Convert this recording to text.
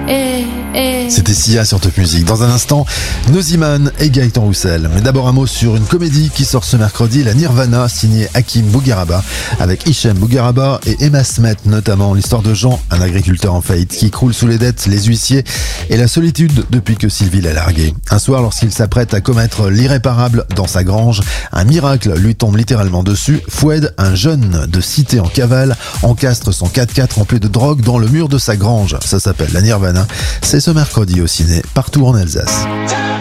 C'était Sia sur Top Music. Dans un instant, Noziman et Gaëtan Roussel. Mais d'abord un mot sur une comédie qui sort ce mercredi, La Nirvana, signée Hakim Bougueraba, avec Hichem Bougueraba et Emma Smet notamment. L'histoire de Jean, un agriculteur en faillite qui croule sous les dettes, les huissiers et la solitude depuis que Sylvie l'a largué. Un soir, lorsqu'il s'apprête à commettre l'irréparable dans sa grange, un miracle lui tombe littéralement dessus. Foued, un jeune de cité en cavale, encastre son 4x4 rempli de drogue dans le mur de sa grange. Ça s'appelle La Nirvana. C'est ce mercredi au ciné, partout en Alsace.